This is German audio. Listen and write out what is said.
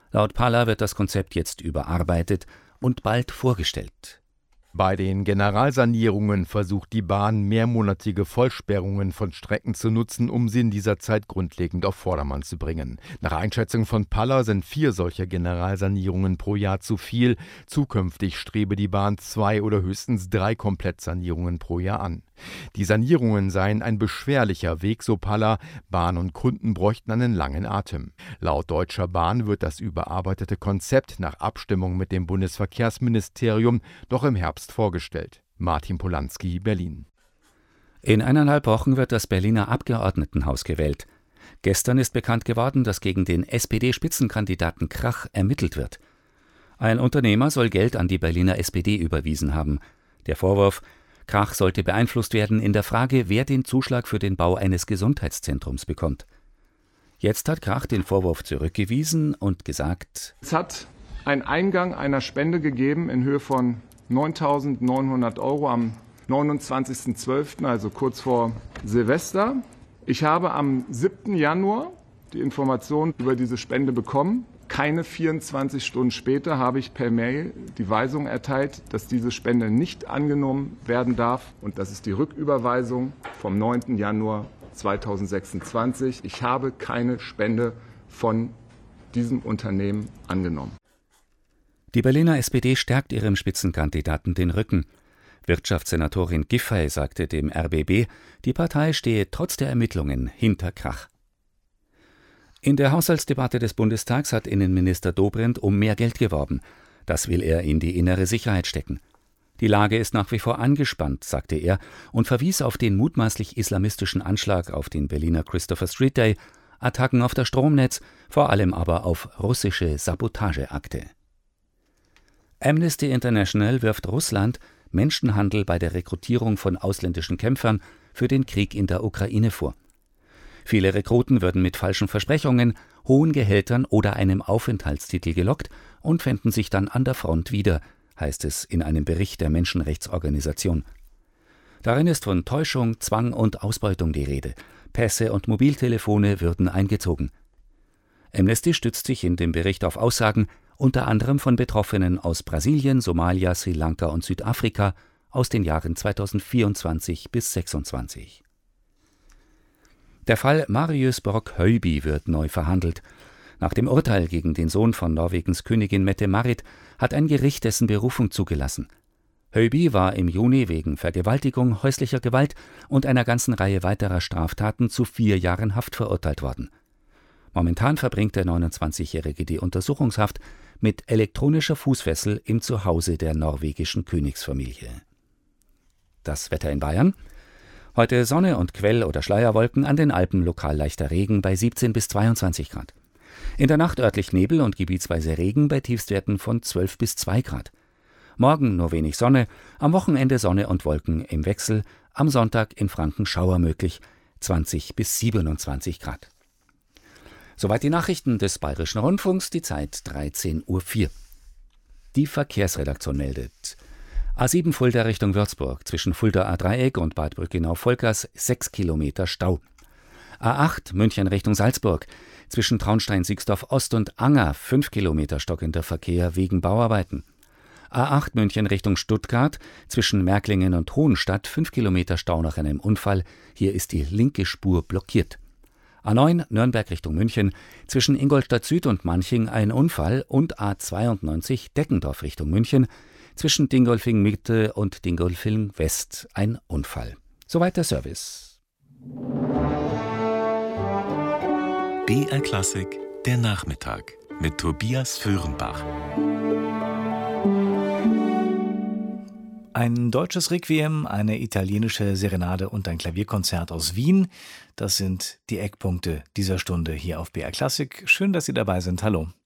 Laut Palla wird das Konzept jetzt überarbeitet und bald vorgestellt. Bei den Generalsanierungen versucht die Bahn, mehrmonatige Vollsperrungen von Strecken zu nutzen, um sie in dieser Zeit grundlegend auf Vordermann zu bringen. Nach Einschätzung von Palla sind 4 solcher Generalsanierungen pro Jahr zu viel. Zukünftig strebe die Bahn 2 oder höchstens 3 Komplettsanierungen pro Jahr an. Die Sanierungen seien ein beschwerlicher Weg, so Palla. Bahn und Kunden bräuchten einen langen Atem. Laut Deutscher Bahn wird das überarbeitete Konzept nach Abstimmung mit dem Bundesverkehrsministerium doch im Herbst vorgestellt. Martin Polanski, Berlin. In 1,5 Wochen wird das Berliner Abgeordnetenhaus gewählt. Gestern ist bekannt geworden, dass gegen den SPD-Spitzenkandidaten Krach ermittelt wird. Ein Unternehmer soll Geld an die Berliner SPD überwiesen haben. Der Vorwurf: Krach sollte beeinflusst werden in der Frage, wer den Zuschlag für den Bau eines Gesundheitszentrums bekommt. Jetzt hat Krach den Vorwurf zurückgewiesen und gesagt: Es hat einen Eingang einer Spende gegeben in Höhe von 9.900 € am 29.12., also kurz vor Silvester. Ich habe am 7. Januar die Information über diese Spende bekommen. Keine 24 Stunden später habe ich per Mail die Weisung erteilt, dass diese Spende nicht angenommen werden darf. Und das ist die Rücküberweisung vom 9. Januar 2026. Ich habe keine Spende von diesem Unternehmen angenommen. Die Berliner SPD stärkt ihrem Spitzenkandidaten den Rücken. Wirtschaftssenatorin Giffey sagte dem RBB, die Partei stehe trotz der Ermittlungen hinter Krach. In der Haushaltsdebatte des Bundestags hat Innenminister Dobrindt um mehr Geld geworben. Das will er in die innere Sicherheit stecken. Die Lage ist nach wie vor angespannt, sagte er und verwies auf den mutmaßlich islamistischen Anschlag auf den Berliner Christopher Street Day, Attacken auf das Stromnetz, vor allem aber auf russische Sabotageakte. Amnesty International wirft Russland Menschenhandel bei der Rekrutierung von ausländischen Kämpfern für den Krieg in der Ukraine vor. Viele Rekruten würden mit falschen Versprechungen, hohen Gehältern oder einem Aufenthaltstitel gelockt und fänden sich dann an der Front wieder, heißt es in einem Bericht der Menschenrechtsorganisation. Darin ist von Täuschung, Zwang und Ausbeutung die Rede. Pässe und Mobiltelefone würden eingezogen. Amnesty stützt sich in dem Bericht auf Aussagen unter anderem von Betroffenen aus Brasilien, Somalia, Sri Lanka und Südafrika aus den Jahren 2024 bis 2026. Der Fall Marius Brock-Höyby wird neu verhandelt. Nach dem Urteil gegen den Sohn von Norwegens Königin Mette-Marit hat ein Gericht dessen Berufung zugelassen. Höyby war im Juni wegen Vergewaltigung, häuslicher Gewalt und einer ganzen Reihe weiterer Straftaten zu 4 Jahren Haft verurteilt worden. Momentan verbringt der 29-Jährige die Untersuchungshaft mit elektronischer Fußfessel im Zuhause der norwegischen Königsfamilie. Das Wetter in Bayern: Heute Sonne und Quell- oder Schleierwolken, an den Alpen lokal leichter Regen bei 17 bis 22 Grad. In der Nacht örtlich Nebel und gebietsweise Regen bei Tiefstwerten von 12 bis 2 Grad. Morgen nur wenig Sonne, am Wochenende Sonne und Wolken im Wechsel, am Sonntag in Franken Schauer möglich, 20 bis 27 Grad. Soweit die Nachrichten des Bayerischen Rundfunks, die Zeit 13:04 Uhr. Die Verkehrsredaktion meldet: A7 Fulda Richtung Würzburg, zwischen Fulda A-Dreieck und Bad Brückenau-Volkers 6 Kilometer Stau. A8 München Richtung Salzburg, zwischen Traunstein-Sixdorf-Ost und Anger 5 Kilometer stockender Verkehr wegen Bauarbeiten. A8 München Richtung Stuttgart, zwischen Märklingen und Hohenstadt 5 Kilometer Stau nach einem Unfall, hier ist die linke Spur blockiert. A9 Nürnberg Richtung München, zwischen Ingolstadt Süd und Manching ein Unfall und A92 Deckendorf Richtung München, zwischen Dingolfing Mitte und Dingolfing West ein Unfall. Soweit der Service. BR Klassik, der Nachmittag mit Tobias Föhrenbach. Ein deutsches Requiem, eine italienische Serenade und ein Klavierkonzert aus Wien. Das sind die Eckpunkte dieser Stunde hier auf BR Klassik. Schön, dass Sie dabei sind. Hallo.